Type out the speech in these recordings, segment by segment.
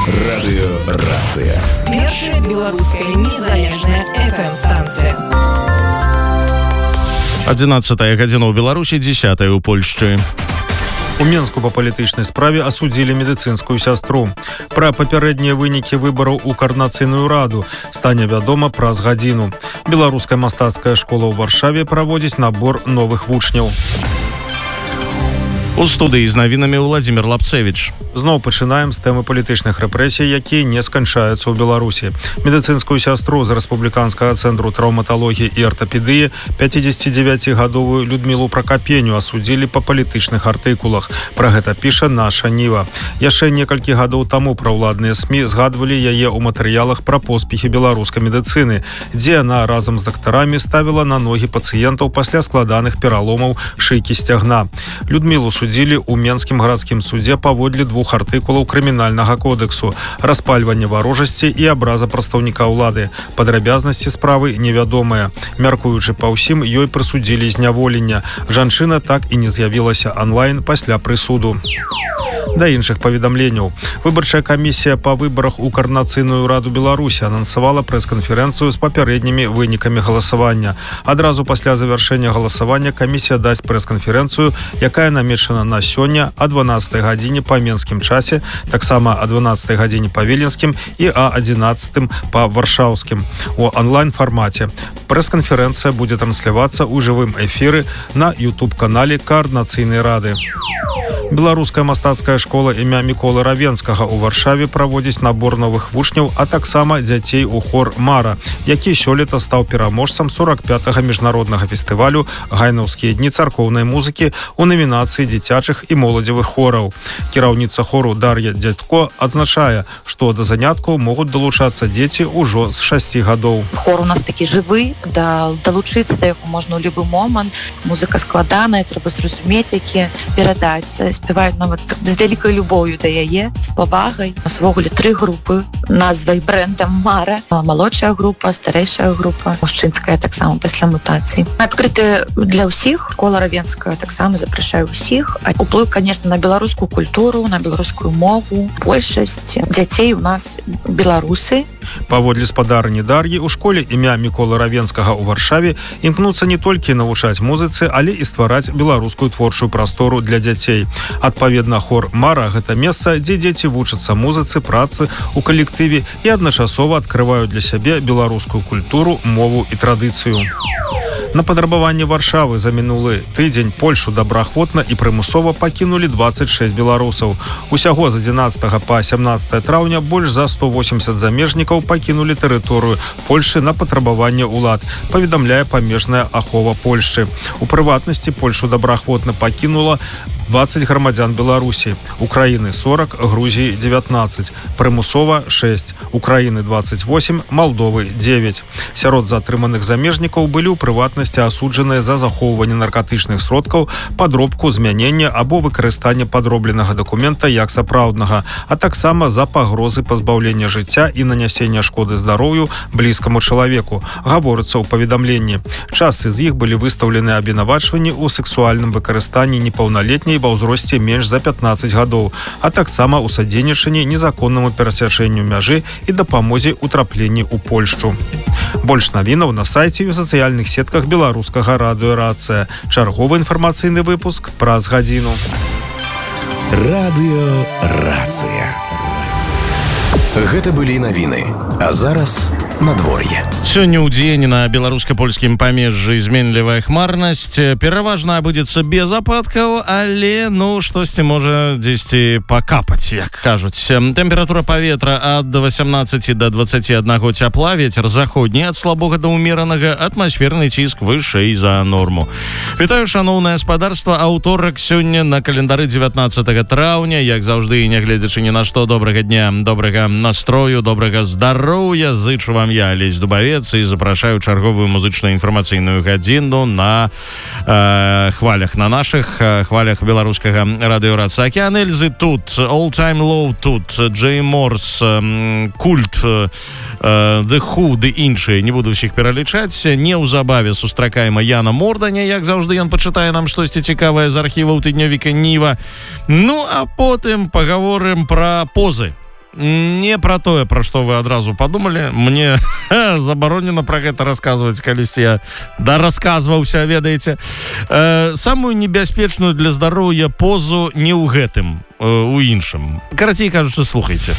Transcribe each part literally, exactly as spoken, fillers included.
Радыёрацыя. Першая беларуская незалежная эф эм-станцыя. одиннадцатая гадзіна ў Беларусі, дзесятая ў Польшчы. У Менску па палітычнай справе асудзілі медыцынскую сястру. Пра папярэднія вынікі выбараў у каарнацыйную раду стане вядома праз гадзіну. Беларуская мастацкая школа ў Варшаве праводзіць набор новых вучняў. У студыі з навінамі Владзімір Лапцевіч. Зноў пачынаем з тэмы палітычных рэпрэсій, якія не сканчаюцца ў Беларусі. Медыцынскую сястру з рэспубліканскага цэнтру траўматалогіі і артапедыі пяцідзесяцідзевяцігадовую Людмілу Пракапеню асудзілі па палітычных артыкулах. Пра гэта піша наша Ніва. Яшчэ некалькі гадоў таму праўладныя СМІ згадвалі яе ў матэрыялах пра поспехі беларускай медыцыны, дзе яна разам з дактарамі ставіла на ногі пацыентаў пасля складаных пераломаў шыйкі сцягна. Людмілу судзілі ў Менскім гарадскім судзе паводле двух артыкулаў крымінальнага кодексу: распальванне варожасці і абраза прадстаўніка ўлады. Падрабязнасці справы невядомыя. Мяркуючы па ўсім, ёй прысудзілі зняволення. Жанчына так і не з'явілася онлайн пасля прысуду. Да іншых паведамленняў. Выбарчая камісія па выбарах у каарнацыйную раду Беларусі анансавала прэс-канферэнцыю з папярэднімі вынікамі галасавання. Адразу пасля завяршэння галасавання камісія дасць прэс-канферэнцыю, якая намечана на сёння о дванаццатай гадзіне па менскім часе, таксама о дванаццатай гадзіне па віленскім і о адзінаццатым па варшаўскім у онлайн-фармаце. Прэс-канферэнцыя будзе транслявацца ў жывым эфіры на ютуб-канале каарнацыйнай рады. Беларуская мастацкая школа імя Міколы Равенскага ў Варшаве праводзіць набор новых вучняў, а таксама дзяцей у хор «Мара», які сёлета стаў пераможцам сорок пятага міжнароднага фестывалю «Гайнаўскія дні царкоўнай музыкі» у намінацыі дзіцячых і моладзевых хораў. Кіраўніца хору Дар'я Дзядзько адзначае, што да заняткаў могуць далучацца дзеці ўжо з шасці гадоў. Хор у нас такі жывы, да далучыцца да яго можна ў любы момант. Музыка складаная, трэба зразумець, які перадаць. Спяваюць нават з вялікай любоўю да яе, з павагай. У нас увогуле тры групы, назвай брэндам «Мара». Малодшая група, старэйшая група, мужчынская таксама пасля мутацыі. Адкрыты для ўсіх. Школа Равенская таксама запрашае ўсіх. Уплыў, конечно, на беларускую культуру, на беларускую мову. Большасць дзяцей у нас беларусы. Паводле спадарні Дар'і, у школе імя Міколы Равенскага ў Варшаве імкнуцца не толькі навучаць музыцы, але і ствараць беларускую творчую прастору для дзяцей. Адпаведна, хор «Мара» – гэта месца, дзе дзеці вучацца музыцы, працы ў калектыве і адначасова адкрываюць для сябе беларускую культуру, мову і традыцыю. На падрабаванне Варшавы за мінулы тыдзень Польшу добраахвотна і прымусова пакінулі дваццаць шэсць беларусаў. Усяго з адзінаццатага па сямнаццатае траўня больш за сто восемьдесят замежнікаў пакінулі тэрыторыю Польшы на патрабаванне ўлад, паведамляе памежная ахова Польшчы. У прыватнасці Польшу добраахвотна пакінула двадцать грамадзян Беларусі, Украіны сорок, Грузіі дзевятнаццаць, прымусова шэсць, Украіны двадцать восемь, Малдовы девять. Сярод затрыманых замежнікаў былі ў прыватнасці асуджаныя за захоўванне наркатычных сродкаў, падробку, змянення або выкарыстанне падробленага дакумента як сапраўднага, а таксама за пагрозы пазбаўлення жыцця і нанясення шкоды здароўю блізкаму чалавеку, гаворыцца ў паведамленні. Частцы з іх былі выстаўлены абвінавачванні ў сэксуальным выкарыстанні непаўналетняй ва ўзросце менш за пятнаццаць гадоў, а таксама ў садзейнічанні незаконнаму перасячэнню мяжы і дапамозе ў трапленні ў Польшчу. Больш навінаў на сайце і ў сацыяльных сетках беларускага радыёрацыя. Чарговы інфармацыйны выпуск праз гадзіну. Радыёрацыя. Гэта былі навіны. А зараз надвор'е. Сёння ў дзень на беларуска-польскім памежжы зменлівая хмарнасць. Пераважна абудзецца без ападкаў, але ну штосьці можа дзесьці пакапаць, як кажуць. Тэмпература паветра ад васямнаццаці да дваццаці аднаго цяпла, вецер заходні ад слабога да ўмеранага, атмасферны ціск вышэй за норму. Вітаю, шаноўнае гаспадарства. Аўторак сёння на календары дзевятнаццатага траўня, як заўжды, нягледзячы ні на што, добрага дня, добрага настрою, добрага здароўя. Зычу вам я, Алесь Дубавец, і запрашаю чарговую музычную інфармацыйную гадзіну на э, хвалях, на нашых э, хвалях беларускага радыёрацыі. Акеан Эльзы тут, All Time Low тут, Джей Морс, э, Культ, э, The Who, ды іншыя, не буду ўсіх пералічаць. Неўзабаве сустракаема Яна Морданя, як заўжды ён пачытае нам штосьці цікавае з архіваў тыднёвіка Ніва. Ну, а потым пагаворым пра позы. не про тое, пра што вы адразу падумалі. Мне забаронена пра гэта расказваць, калісьці я да расказваўся, ведаеце. Э, самую небяспечную для здароўя позу не ў гэтым, э, у іншым. Карацей кажучы, слухайце.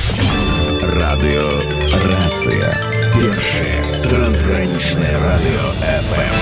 Радыё Рацыя. Першае трансгранічнае радыё эф эм.